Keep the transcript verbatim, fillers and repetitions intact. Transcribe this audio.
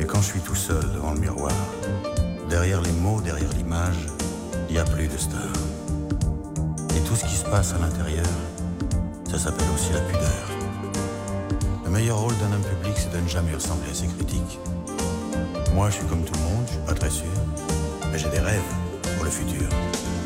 Et quand je suis tout seul devant le miroir, derrière les mots, derrière l'image, il n'y a plus de star. Et tout ce qui se passe à l'intérieur, ça s'appelle aussi la pudeur. Le meilleur rôle d'un homme public, c'est de ne jamais ressembler à ses critiques. Moi, je suis comme tout le monde, je suis pas très sûr, mais j'ai des rêves pour le futur.